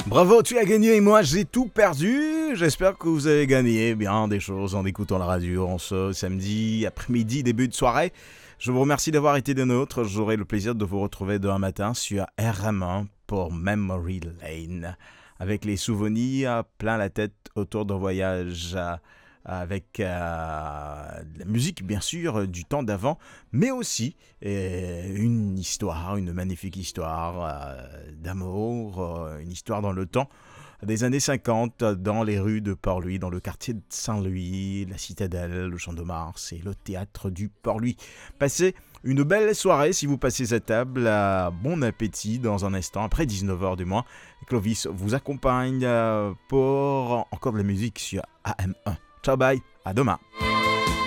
Bravo, tu as gagné et moi j'ai tout perdu. J'espère que vous avez gagné bien des choses en écoutant la radio en ce samedi après-midi, début de soirée. Je vous remercie d'avoir été des nôtres. J'aurai le plaisir de vous retrouver demain matin sur RM1 pour Memory Lane. Avec les souvenirs plein la tête autour d'un voyage avec la musique bien sûr du temps d'avant, mais aussi une histoire, une magnifique histoire d'amour, une histoire dans le temps des années 50 dans les rues de Port-Louis, dans le quartier de Saint-Louis, la Citadelle, le Champ de Mars et le théâtre du Port-Louis. Passez une belle soirée si vous passez à table. Bon appétit dans un instant, après 19h du moins. Clovis vous accompagne pour encore de la musique sur AM1. Ciao, bye, à demain.